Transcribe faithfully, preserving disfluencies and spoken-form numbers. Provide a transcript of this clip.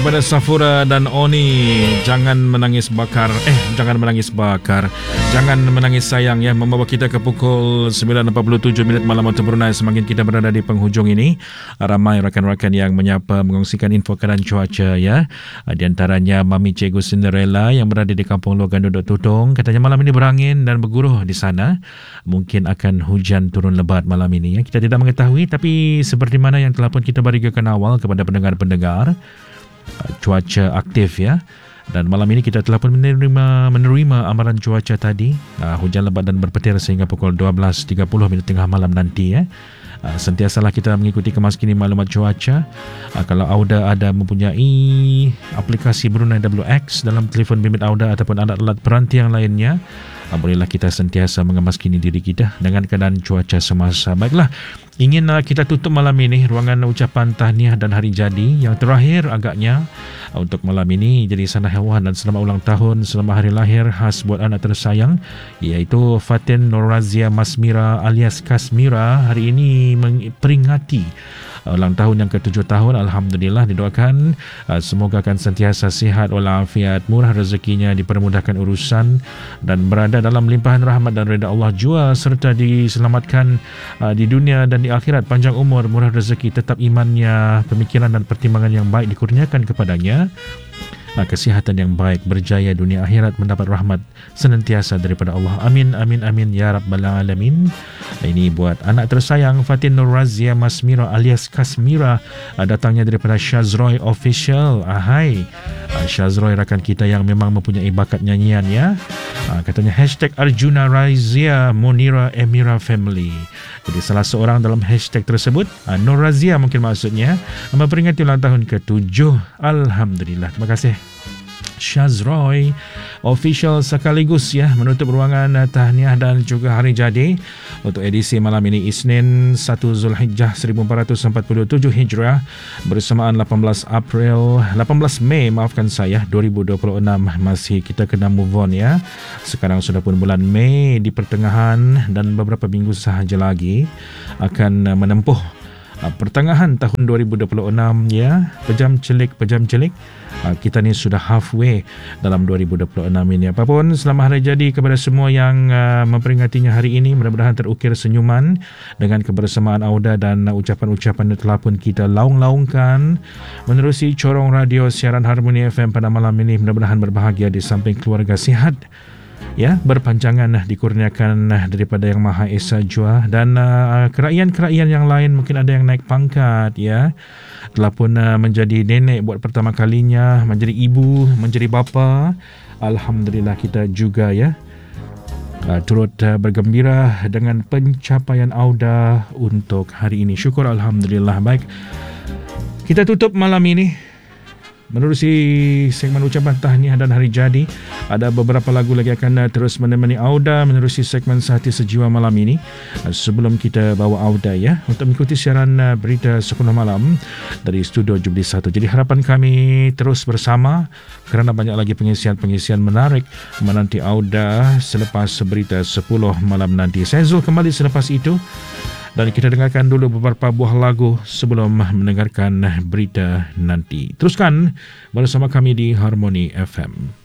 Kepada Safura dan Oni, jangan menangis bakar. Eh, jangan menangis bakar. Jangan menangis sayang, ya. Membawa kita ke pukul sembilan empat puluh tujuh minit malam waktu Brunei. Semakin kita berada di penghujung ini, ramai rakan-rakan yang menyapa, mengongsikan info keadaan cuaca, ya. Di antaranya Mami Cikgu Cinderella yang berada di Kampung Logan Duduk Tutong. Katanya malam ini berangin dan berguruh di sana. Mungkin akan hujan turun lebat malam ini, ya. Kita tidak mengetahui, tapi seperti mana yang telah pun kita berikan awal kepada pendengar-pendengar, cuaca aktif, ya. Dan malam ini kita telah pun menerima menerima amaran cuaca tadi, uh, hujan lebat dan berpetir sehingga pukul dua belas tiga puluh minit tengah malam nanti, ya. Uh, sentiasalah kita mengikuti kemaskini maklumat cuaca. Uh, kalau Auda ada mempunyai aplikasi Brunei W X dalam telefon bimbit Auda ataupun alat-alat peranti yang lainnya, uh, bolehlah kita sentiasa mengemaskini diri kita dengan keadaan cuaca semasa. Baiklah, ingin uh, kita tutup malam ini ruangan ucapan tahniah dan hari jadi yang terakhir agaknya uh, untuk malam ini. Jadi sana hewan dan selamat ulang tahun, selamat hari lahir khas buat anak tersayang, iaitu Fatin Norazia Masmira alias Kasmira. Hari ini memperingati uh, ulang tahun yang ke tujuh tahun. Alhamdulillah, didoakan uh, semoga akan sentiasa sihat walafiat, murah rezekinya, dipermudahkan urusan dan berada dalam limpahan rahmat dan redha Allah jua, serta diselamatkan uh, di dunia dan di akhirat, panjang umur, murah rezeki, tetap imannya, pemikiran dan pertimbangan yang baik dikurniakan kepadanya, kesihatan yang baik, berjaya dunia akhirat, mendapat rahmat senantiasa daripada Allah. Amin, amin, amin, ya Rabbal Alamin. Ini buat anak tersayang Fatin Norazia Masmira alias Kasmira, datangnya daripada Shazroy Official. Ahai, Shazroy rakan kita yang memang mempunyai bakat nyanyian, ya. Katanya hashtag Arjuna Razia Monira Emira Family. Jadi salah seorang dalam hashtag tersebut, Norazia mungkin maksudnya, memperingati ulang tahun ke tujuh. Alhamdulillah. Terima kasih Shazroy Official, sekaligus, ya, menutup ruangan tahniah dan juga hari jadi untuk edisi malam ini, Isnin satu Zulhijjah seribu empat ratus empat puluh tujuh Hijrah, bersamaan lapan belas April lapan belas Mei, maafkan saya, dua ribu dua puluh enam. Masih kita kena move on, ya. Sekarang sudah pun bulan Mei di pertengahan dan beberapa minggu sahaja lagi akan menempuh pertengahan tahun dua ribu dua puluh enam, ya. Pejam celik, pejam celik. Kita ni sudah halfway dalam dua ribu dua puluh enam ini. Apapun, selamat hari jadi kepada semua yang uh, memperingatinya hari ini. Mudah-mudahan terukir senyuman dengan kebersamaan Auda dan uh, ucapan-ucapan yang telah pun kita laung-laungkan menerusi corong radio siaran Harmoni F M pada malam ini. Mudah-mudahan berbahagia di samping keluarga sihat, ya, berpanjangan dikurniakan daripada Yang Maha Esa jua, dan uh, kerajaan-kerajaan yang lain mungkin ada yang naik pangkat, ya, telah pun uh, menjadi nenek buat pertama kalinya, menjadi ibu, menjadi bapa. Alhamdulillah, kita juga, ya, uh, turut uh, bergembira dengan pencapaian Auda untuk hari ini. Syukur Alhamdulillah. Baik, kita tutup malam ini menerusi segmen ucapan tahniah dan hari jadi. Ada beberapa lagu lagi akan terus menemani Auda menerusi segmen Sehati Sejiwa malam ini. Sebelum kita bawa Auda, ya, untuk mengikuti siaran berita sepuluh malam dari Studio Jubilee satu. Jadi harapan kami terus bersama kerana banyak lagi pengisian-pengisian menarik menanti Auda selepas berita sepuluh malam nanti. Saya Zul kembali selepas itu. Dan kita dengarkan dulu beberapa buah lagu sebelum mendengarkan berita nanti. Teruskan bersama kami di Harmoni F M.